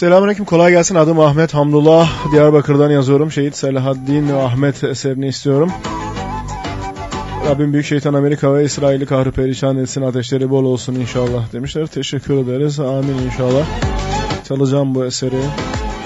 Selamünaleyküm, kolay gelsin. Adım Ahmet Hamdullah. Diyarbakır'dan yazıyorum. Şehit Selahaddin Ahmet eserini istiyorum. Rabbim büyük şeytan Amerika ve İsrail'i kahrı perişan etsin. Ateşleri bol olsun inşallah demişler. Teşekkür ederiz. Amin inşallah. Çalacağım bu eseri.